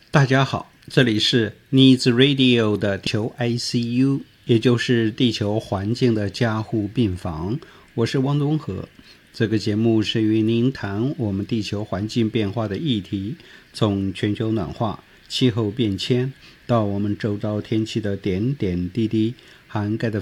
大家好，这里是 Needs Radio 的地球 ICU， 也就是地球环境的加护病房。我是汪东和。这个节目是与您谈我们地球环境变化的议题，从全球暖化、气候变迁到我们周遭天气的点点滴滴，涵盖的